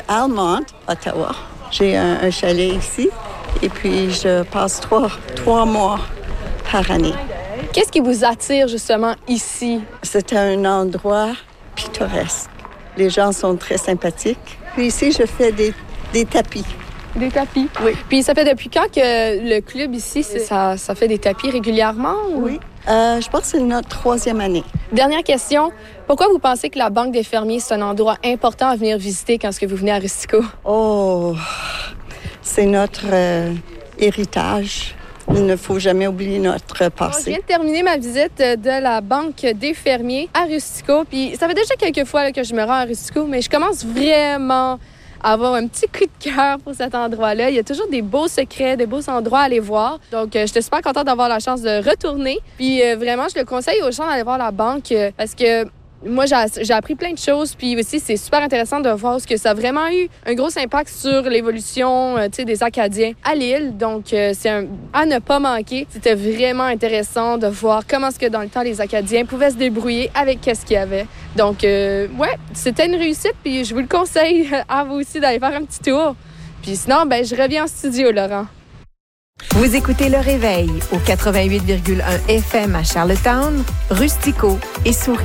Almont, Ottawa. J'ai un chalet ici et puis je passe trois mois par année. Qu'est-ce qui vous attire justement ici? C'est un endroit pittoresque. Les gens sont très sympathiques. Puis ici, je fais des tapis. Des tapis? Oui. Puis ça fait depuis quand que le club ici, ça fait des tapis régulièrement? Ou? Oui. Je pense que c'est notre 3e année. Dernière question. Pourquoi vous pensez que la Banque des fermiers, c'est un endroit important à venir visiter quand vous venez à Rustico? Oh, c'est notre héritage. Il ne faut jamais oublier notre passé. Je viens de terminer ma visite de la Banque des fermiers à Rustico. Puis ça fait déjà quelques fois que je me rends à Rustico, mais je commence vraiment à avoir un petit coup de cœur pour cet endroit-là. Il y a toujours des beaux secrets, des beaux endroits à aller voir. Donc, j'étais super contente d'avoir la chance de retourner. Puis vraiment, je le conseille aux gens d'aller voir la banque parce que moi, j'ai appris plein de choses. Puis aussi, c'est super intéressant de voir ce que ça a vraiment eu un gros impact sur l'évolution des Acadiens à l'île. Donc, c'est à ne pas manquer. C'était vraiment intéressant de voir comment est-ce que dans le temps, les Acadiens pouvaient se débrouiller avec ce qu'il y avait. Donc, ouais, c'était une réussite. Puis je vous le conseille à vous aussi d'aller faire un petit tour. Puis sinon, je reviens en studio, Laurent. Vous écoutez Le Réveil au 88,1 FM à Charlottetown, Rustico et Souris.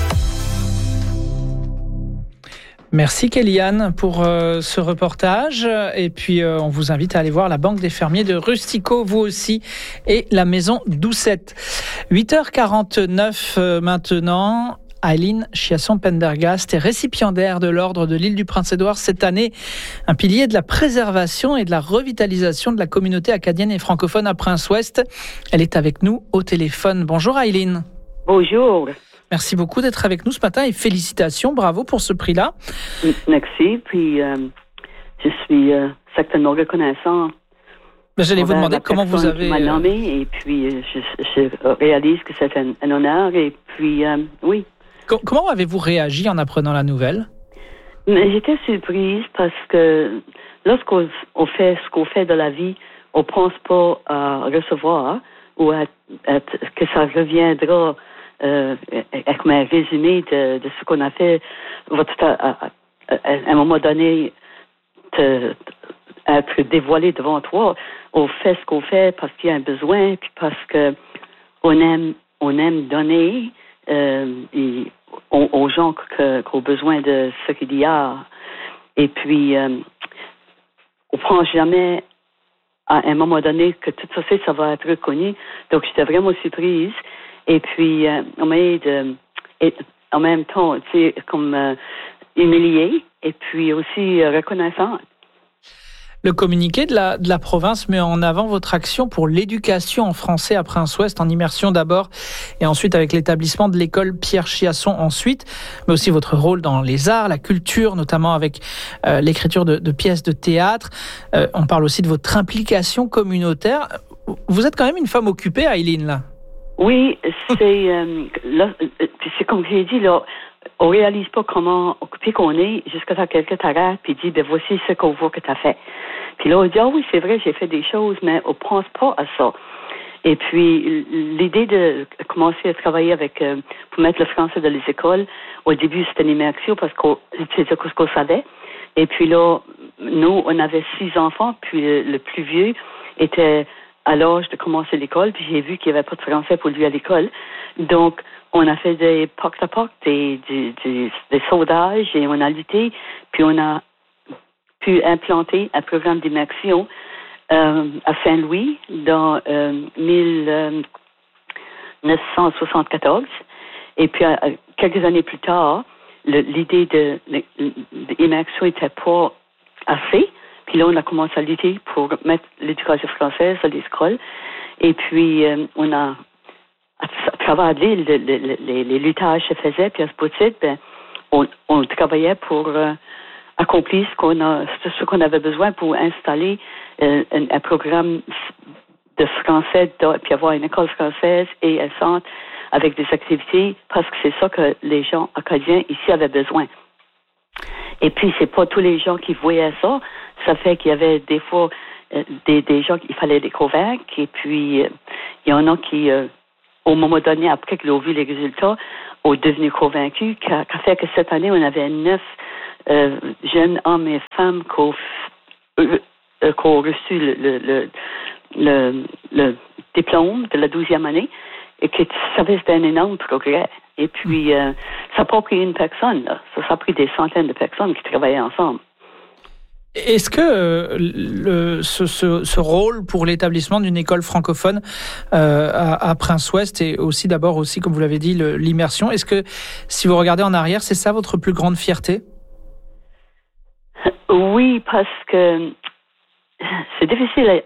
Merci Kellyanne pour ce reportage et puis on vous invite à aller voir la Banque des fermiers de Rustico, vous aussi, et la maison Doucette. 8h49 maintenant. Aileen Chiasson-Pendergast est récipiendaire de l'Ordre de l'Île du Prince-Édouard cette année, un pilier de la préservation et de la revitalisation de la communauté acadienne et francophone à Prince-Ouest. Elle est avec nous au téléphone. Bonjour Aileen. Bonjour. Merci beaucoup d'être avec nous ce matin et félicitations, bravo pour ce prix-là. Merci, puis je suis certainement reconnaissant. J'allais vous demander comment vous avez... qui m'a nommé, et puis je réalise que c'est un honneur, et puis oui. Comment avez-vous réagi en apprenant la nouvelle? Mais j'étais surprise parce que lorsqu'on fait ce qu'on fait de la vie, on ne pense pas à recevoir ou que ça reviendra comme un résumé de ce qu'on a fait. À un moment donné, être dévoilé devant toi. On fait ce qu'on fait parce qu'il y a un besoin, puis parce que on aime donner aux gens qui ont besoin de ce qu'il y a. Et puis, on prend jamais à un moment donné que tout ça va être reconnu. Donc, j'étais vraiment surprise. Et puis, en même temps, tu sais, comme humiliée et puis aussi reconnaissante. Le communiqué de la province met en avant votre action pour l'éducation en français à Prince-Ouest, en immersion d'abord, et ensuite avec l'établissement de l'école Pierre Chiasson ensuite, mais aussi votre rôle dans les arts, la culture, notamment avec l'écriture de pièces de théâtre. On parle aussi de votre implication communautaire. Vous êtes quand même une femme occupée, Aileen, là. Oui, c'est comme j'ai dit, là, on réalise pas comment occupé qu'on est jusqu'à ce que quelqu'un t'arrête et dit, voici ce qu'on voit que tu as fait. Puis là, on dit, oui, c'est vrai, j'ai fait des choses, mais on pense pas à ça. Et puis, l'idée de commencer à travailler pour mettre le français dans les écoles, au début, c'était une immersion parce qu'on utilisait ce qu'on savait. Et puis là, nous, on avait 6 enfants, puis le plus vieux était à l'âge de commencer l'école, puis j'ai vu qu'il n'y avait pas de français pour lui à l'école. Donc, on a fait des porte-à-porte, des sondages, et on a lutté, puis on a pu implanter un programme d'immersion à Saint-Louis dans 1974. Et puis, quelques années plus tard, l'idée d'immersion n'était pas assez. Puis là, on a commencé à lutter pour mettre l'éducation française à l'école. Et puis, on a, à travers l'île, les luttages se faisaient. Puis à ce bout-de on travaillait pour accomplir ce qu'on avait besoin pour installer un programme de français, puis avoir une école française et un centre avec des activités, parce que c'est ça que les gens acadiens ici avaient besoin. Et puis, c'est pas tous les gens qui voyaient ça. Ça fait qu'il y avait des fois des gens qu'il fallait les convaincre. Et puis, il y en a qui, au moment donné, après qu'ils ont vu les résultats, ont devenu convaincus. Qu'a fait que cette année, on avait 9 jeunes hommes et femmes qui ont reçu le diplôme de la 12e année et qui savaient que c'était un énorme progrès. Et puis, ça n'a pas pris une personne, là. Ça a pris des centaines de personnes qui travaillaient ensemble. Est-ce que ce rôle pour l'établissement d'une école francophone à Prince-Ouest et aussi d'abord aussi, comme vous l'avez dit, l'immersion, est-ce que si vous regardez en arrière, c'est ça votre plus grande fierté? Oui, parce que c'est difficile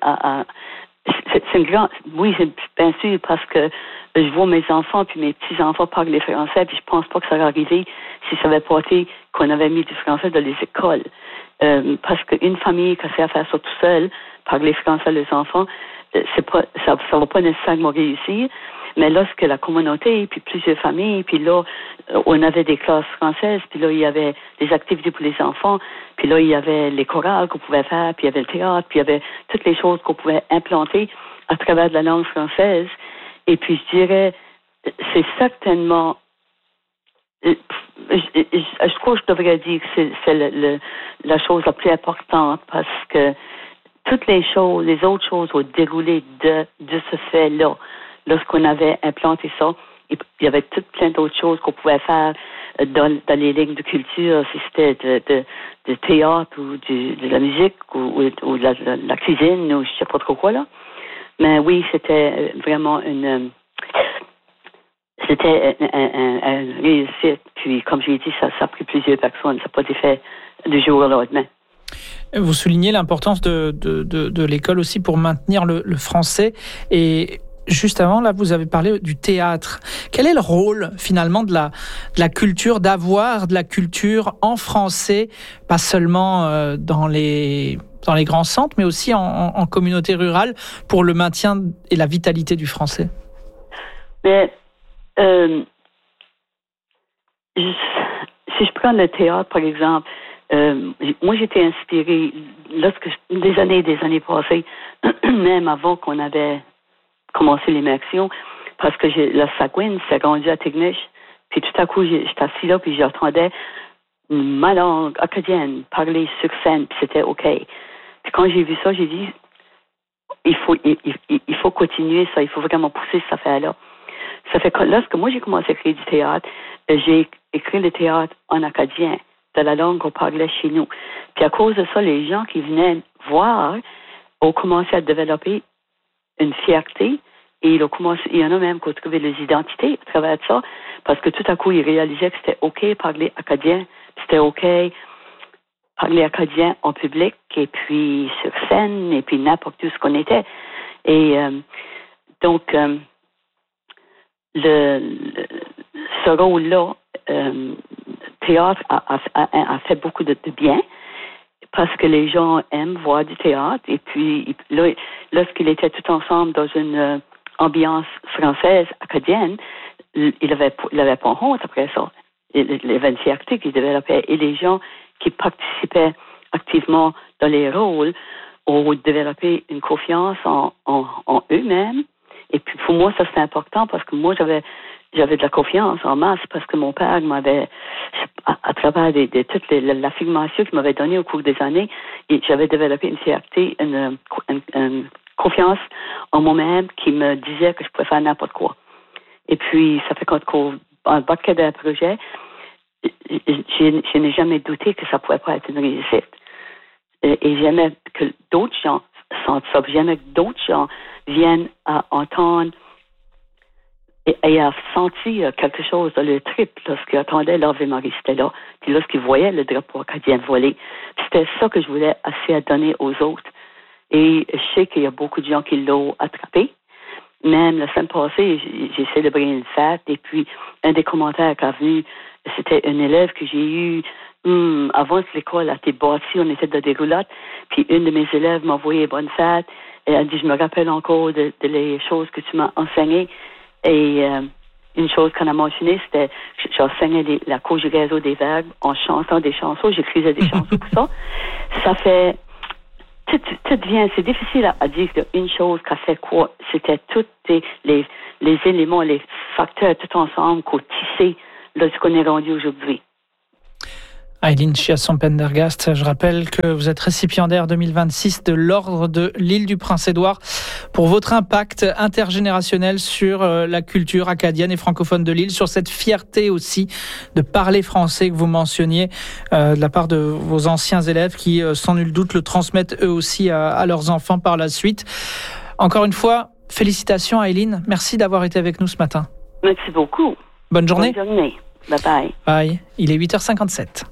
oui, c'est bien sûr, parce que je vois mes enfants puis mes petits-enfants parler français, puis je pense pas que ça aurait arrivé si ça avait pas été qu'on avait mis du français dans les écoles. Parce qu'une famille qui sait faire ça tout seul, parler français à les enfants, ça va pas nécessairement réussir. Mais lorsque la communauté, puis plusieurs familles, puis là, on avait des classes françaises, puis là, il y avait des activités pour les enfants, puis là, il y avait les chorales qu'on pouvait faire, puis il y avait le théâtre, puis il y avait toutes les choses qu'on pouvait implanter à travers de la langue française. Et puis, je dirais, c'est certainement... Je crois que je devrais dire que c'est la chose la plus importante parce que toutes les autres choses ont déroulé de ce fait-là. Lorsqu'on avait implanté ça, il y avait plein d'autres choses qu'on pouvait faire dans les lignes de culture, si c'était de théâtre ou de la musique ou de la cuisine ou je sais pas trop quoi là. Mais oui, c'était vraiment c'était un réussite. Puis, comme j'ai dit, ça a pris plusieurs personnes. Ça n'a pas été fait du jour au lendemain. Vous soulignez l'importance de l'école aussi pour maintenir le français. Et juste avant, là, vous avez parlé du théâtre. Quel est le rôle, finalement, de la culture, d'avoir de la culture en français, pas seulement dans les grands centres, mais aussi en communauté rurale, pour le maintien et la vitalité du français? Mais... si je prends le théâtre, par exemple, moi j'étais inspirée des années passées, même avant qu'on avait commencé l'immersion, parce que la Sagouine s'est rendue à Tignish, puis tout à coup j'étais assis là, puis j'entendais ma langue acadienne parler sur scène, puis c'était OK. Puis quand j'ai vu ça, j'ai dit il faut continuer ça, il faut vraiment pousser cette affaire-là. Ça fait que lorsque moi j'ai commencé à écrire du théâtre, j'ai écrit le théâtre en acadien, de la langue qu'on parlait chez nous. Puis à cause de ça, les gens qui venaient voir ont commencé à développer une fierté et il y en a même qui ont trouvé des identités à travers ça, parce que tout à coup, ils réalisaient que c'était OK parler acadien, c'était OK parler acadien en public et puis sur scène et puis n'importe où ce qu'on était. Et donc... ce rôle-là, théâtre a fait beaucoup de bien parce que les gens aiment voir du théâtre et puis là, lorsqu'ils étaient tous ensemble dans une ambiance française acadienne, il avait pas honte après ça. Il y avait une fierté qui se développait et les gens qui participaient activement dans les rôles ont développé une confiance en eux-mêmes. Et puis, pour moi, ça, c'est important parce que moi, j'avais de la confiance en masse parce que mon père m'avait, à travers toute l'affirmation qu'il m'avait donnée au cours des années, et j'avais développé une fierté, une confiance en moi-même qui me disait que je pouvais faire n'importe quoi. Et puis, ça fait qu'en baquet d'un projet, je n'ai jamais douté que ça pouvait pas être une réussite. Et j'aimais que d'autres gens sentent ça. J'aimais que d'autres gens viennent à entendre et à sentir quelque chose dans le trip lorsqu'ils attendaient l'Ave Marie, c'était là. Puis lorsqu'ils voyaient le drapeau acadien voler. C'était ça que je voulais essayer de donner aux autres. Et je sais qu'il y a beaucoup de gens qui l'ont attrapé. Même la semaine passée, j'ai célébré une fête et puis un des commentaires qui est venu, c'était un élève que j'ai eu avant que l'école a été bâtie, on était dans des roulottes, puis une de mes élèves m'a envoyé bonne fête et elle dit je me rappelle encore de les choses que tu m'as enseignées et une chose qu'on a mentionnée, c'était j'enseignais la conjugaison des verbes en chantant des chansons, j'écrivais des chansons pour ça. Ça fait tout vient, c'est difficile à dire qu'une chose qu'a fait quoi, c'était tous les éléments, les facteurs tout ensemble qu'on tissé là ce qu'on est rendu aujourd'hui. Aileen Chiasson-Pendergast, je rappelle que vous êtes récipiendaire 2026 de l'Ordre de l'Île du Prince-Édouard pour votre impact intergénérationnel sur la culture acadienne et francophone de l'île, sur cette fierté aussi de parler français que vous mentionniez de la part de vos anciens élèves qui, sans nul doute, le transmettent eux aussi à leurs enfants par la suite. Encore une fois, félicitations Aileen, merci d'avoir été avec nous ce matin. Merci beaucoup. Bonne journée. Bonne journée. Bye bye. Bye. Il est 8h57.